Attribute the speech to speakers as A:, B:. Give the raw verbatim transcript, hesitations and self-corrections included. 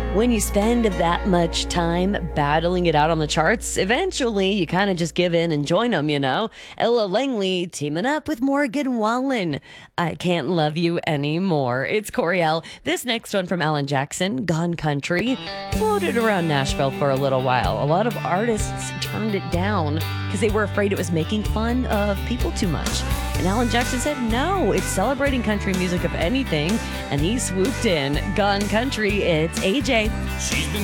A: When you spend that much time battling it out on the charts, eventually you kind of just give in and join them, you know? Ella Langley teaming up with Morgan Wallen. I Can't Love You Anymore. It's Coriel. This next one from Alan Jackson, Gone Country, floated around Nashville for a little while. A lot of artists turned it down because they were afraid it was making fun of people too much. And Alan Jackson said, no, it's celebrating country music if anything. And he swooped in. Gone Country, it's A J.
B: She's been